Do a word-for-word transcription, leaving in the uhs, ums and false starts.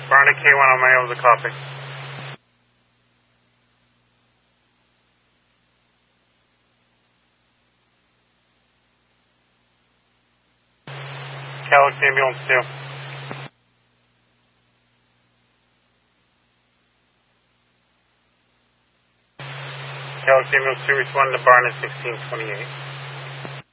Barnett K one on my own, the copy. Calix ambulance two. Calix ambulance two responding to Barnett sixteen twenty-eight.